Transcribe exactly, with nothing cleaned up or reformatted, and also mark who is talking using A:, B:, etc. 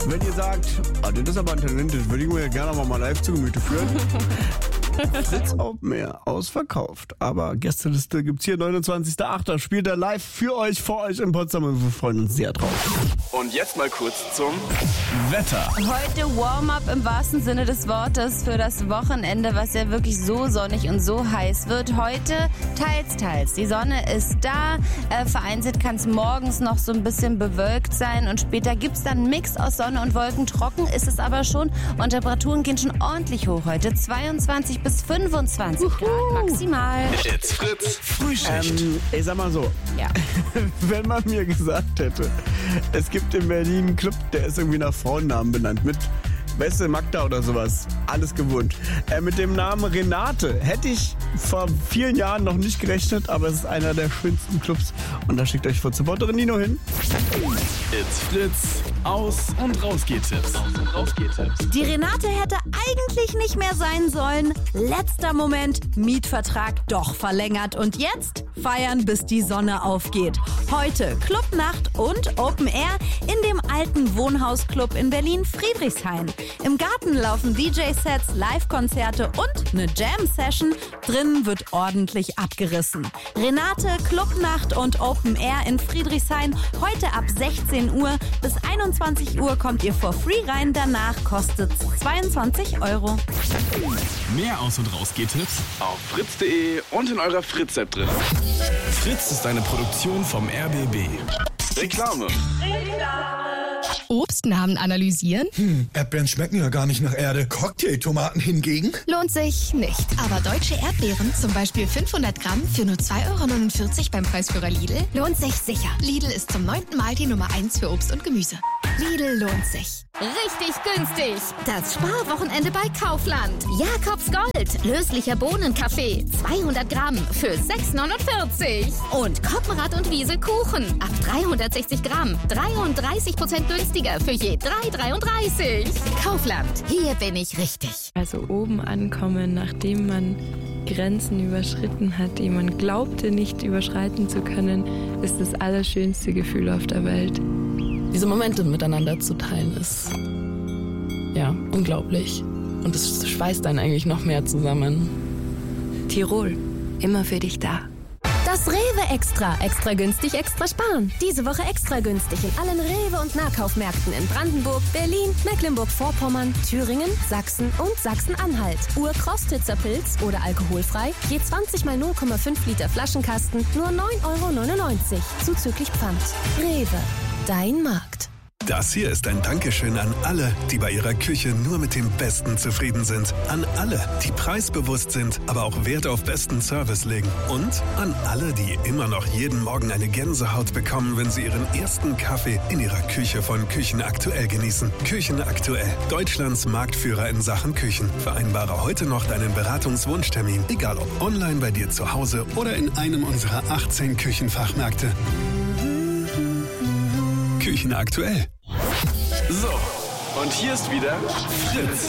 A: Wenn ihr sagt, ah, das ist aber ein Talent, das würde ich mir ja gerne mal live zu Gemüte führen. Fritz Open Air ausverkauft. Aber Gästeliste gibt's hier, neunundzwanzigster achter Spielt er live für euch, vor euch in Potsdam und wir freuen uns sehr drauf.
B: Und jetzt mal kurz zum Wetter.
C: Heute Warm-up im wahrsten Sinne des Wortes für das Wochenende, was ja wirklich so sonnig und so heiß wird. Heute teils, teils. Die Sonne ist da. Äh, vereinzelt kann es morgens noch so ein bisschen bewölkt sein und später gibt es dann einen Mix aus Sonne und Wolken. Trocken ist es aber schon und Temperaturen gehen schon ordentlich hoch heute. zweiundzwanzig bis fünfundzwanzig Grad maximal.
B: It's Fritz Frühschicht.
A: Ähm, ich sag mal so,
C: Ja.
A: wenn man mir gesagt hätte, es gibt in Berlin einen Club, der ist irgendwie nach Frauennamen benannt, mit Wesse, Magda oder sowas, alles gewohnt. Äh, mit dem Namen Renate hätte ich vor vielen Jahren noch nicht gerechnet, aber es ist einer der schönsten Clubs und da schickt euch von Supporterin Nino hin.
B: It's Fritz Aus- und Rausgehtipps. Aus- und Rausgehtipps.
D: Die Renate hätte eigentlich nicht mehr sein sollen. Letzter Moment, Mietvertrag doch verlängert. Und jetzt feiern, bis die Sonne aufgeht. Heute Clubnacht und Open Air in dem alten Wohnhausclub in Berlin-Friedrichshain. Im Garten laufen D J-Sets, Live-Konzerte und eine Jam-Session. Drinnen wird ordentlich abgerissen. Renate, Clubnacht und Open Air in Friedrichshain. Heute ab sechzehn Uhr bis einundzwanzig Uhr kommt ihr for free rein. Danach kostet es zweiundzwanzig Euro.
B: Mehr Aus- und Rausgehtipps auf fritz punkt de und in eurer Fritz-App drin. Fritz ist eine Produktion vom R B B. Reklame.
E: Obstnamen analysieren?
F: Hm, Erdbeeren schmecken ja gar nicht nach Erde. Cocktailtomaten hingegen?
E: Lohnt sich nicht. Aber deutsche Erdbeeren, zum Beispiel fünfhundert Gramm für nur zwei Euro neunundvierzig beim Preisführer Lidl, lohnt sich sicher. Lidl ist zum neunten Mal die Nummer eins für Obst und Gemüse. Lidl lohnt sich.
G: Richtig günstig. Das Sparwochenende bei Kaufland. Jakobs Gold. Löslicher Bohnenkaffee. zweihundert Gramm für sechs neunundvierzig. Und Koppenrad und Wiese Kuchen. Ab dreihundertsechzig Gramm. dreiunddreißig Prozent günstiger für je drei dreiunddreißig. Kaufland. Hier bin ich richtig.
H: Also oben ankommen, nachdem man Grenzen überschritten hat, die man glaubte nicht überschreiten zu können, ist das allerschönste Gefühl auf der Welt.
I: Diese Momente miteinander zu teilen ist, ja, unglaublich. Und es schweißt einen eigentlich noch mehr zusammen.
H: Tirol, immer für dich da.
G: Das Rewe Extra. Extra günstig, extra sparen. Diese Woche extra günstig in allen Rewe- und Nahkaufmärkten in Brandenburg, Berlin, Mecklenburg-Vorpommern, Thüringen, Sachsen und Sachsen-Anhalt. Urkostitzer Pilz oder alkoholfrei, je zwanzig mal null Komma fünf Liter Flaschenkasten, nur neun Euro neunundneunzig, zuzüglich Pfand. Rewe, dein Markt.
J: Das hier ist ein Dankeschön an alle, die bei ihrer Küche nur mit dem Besten zufrieden sind. An alle, die preisbewusst sind, aber auch Wert auf besten Service legen. Und an alle, die immer noch jeden Morgen eine Gänsehaut bekommen, wenn sie ihren ersten Kaffee in ihrer Küche von Küchen Aktuell genießen. Küchen Aktuell, Deutschlands Marktführer in Sachen Küchen. Vereinbare heute noch deinen Beratungswunschtermin, egal ob online bei dir zu Hause oder in einem unserer achtzehn Küchenfachmärkte. Küchen Aktuell.
B: So, und hier ist wieder Fritz.